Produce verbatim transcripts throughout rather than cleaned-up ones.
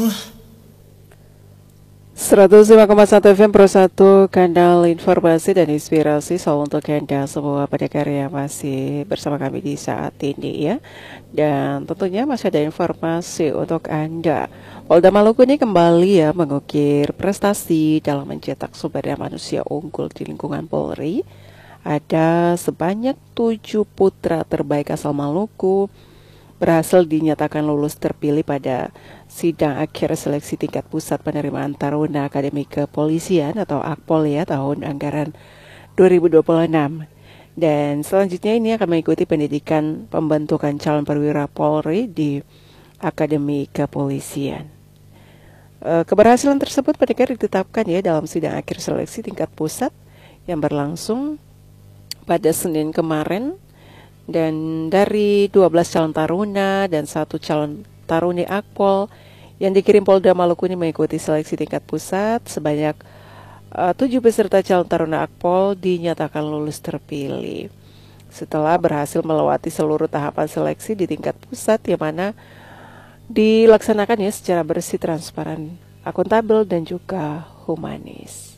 seratus lima koma satu F M Pro satu, kanal informasi dan inspirasi selalu untuk Anda semua pendengar yang masih bersama kami di saat ini ya. Dan tentunya masih ada informasi untuk Anda. Polda Maluku ini kembali ya mengukir prestasi dalam mencetak sumber daya manusia unggul di lingkungan Polri. Ada sebanyak tujuh putra terbaik asal Maluku berhasil dinyatakan lulus terpilih pada sidang akhir seleksi tingkat pusat penerimaan taruna Akademi Kepolisian atau Akpol ya tahun anggaran dua ribu dua puluh enam. Dan selanjutnya ini akan mengikuti pendidikan pembentukan calon perwira Polri di Akademi Kepolisian. E, keberhasilan tersebut pendengar ditetapkan ya dalam sidang akhir seleksi tingkat pusat yang berlangsung pada Senin kemarin. Dan dari dua belas calon taruna dan satu calon taruni Akpol yang dikirim Polda Maluku ini mengikuti seleksi tingkat pusat, sebanyak uh, tujuh peserta calon taruna Akpol dinyatakan lulus terpilih setelah berhasil melewati seluruh tahapan seleksi di tingkat pusat yang mana dilaksanakan ya secara bersih, transparan, akuntabel dan juga humanis.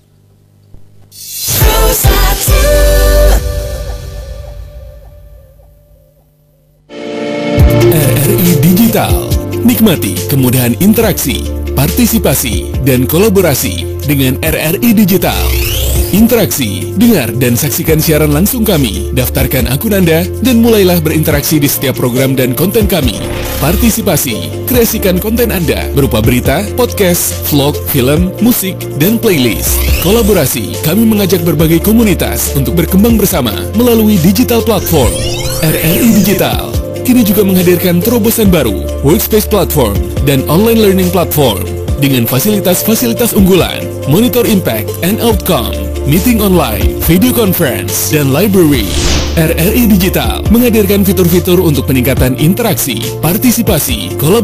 R R I Digital. Nikmati kemudahan interaksi, partisipasi, dan kolaborasi dengan R R I Digital. Interaksi, dengar dan saksikan siaran langsung kami, daftarkan akun Anda, dan mulailah berinteraksi di setiap program dan konten kami. Partisipasi, kreasikan konten Anda berupa berita, podcast, vlog, film, musik, dan playlist. Kolaborasi, kami mengajak berbagai komunitas untuk berkembang bersama melalui digital platform. R R I Digital kini juga menghadirkan terobosan baru, workspace platform, dan online learning platform dengan fasilitas-fasilitas unggulan, monitor impact and outcome, meeting online, video conference, dan library. R R I Digital menghadirkan fitur-fitur untuk peningkatan interaksi, partisipasi, kolaborasi,